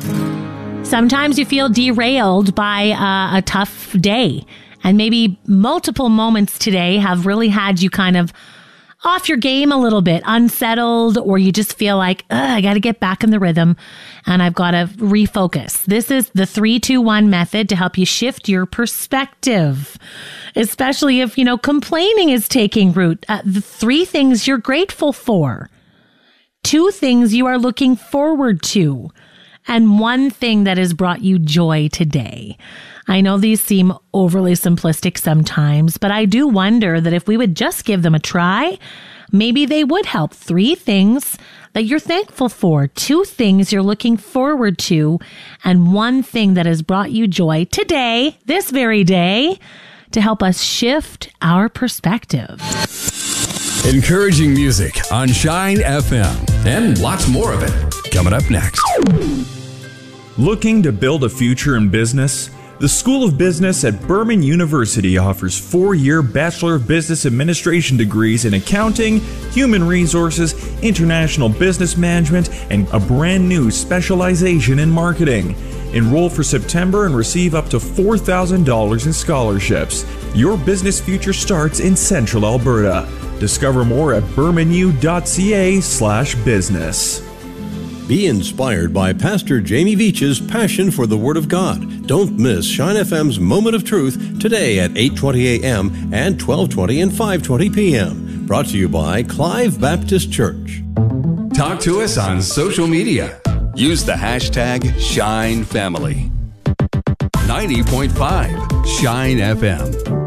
Sometimes you feel derailed by a tough day, and maybe multiple moments today have really had you kind of off your game a little bit, unsettled, or you just feel like, I got to get back in the rhythm and I've got to refocus. This is the 3-2-1 method to help you shift your perspective, especially if, complaining is taking root. The 3 things you're grateful for, 2 things you are looking forward to, and 1 thing that has brought you joy today. I know these seem overly simplistic sometimes, but I do wonder that if we would just give them a try, maybe they would help. 3 things that you're thankful for, 2 things you're looking forward to, and 1 thing that has brought you joy today, this very day, to help us shift our perspective. Encouraging music on Shine FM, and lots more of it coming up next. Looking to build a future in business? The School of Business at Berman University offers 4-year Bachelor of Business Administration degrees in accounting, human resources, international business management, and a brand new specialization in marketing. Enroll for September and receive up to $4,000 in scholarships. Your business future starts in Central Alberta. Discover more at bermanu.ca/business. Be inspired by Pastor Jamie Veach's passion for the Word of God. Don't miss Shine FM's Moment of Truth today at 8:20 a.m. and 12:20 and 5:20 p.m. Brought to you by Clive Baptist Church. Talk to us on social media. Use the hashtag ShineFamily. 90.5 Shine FM.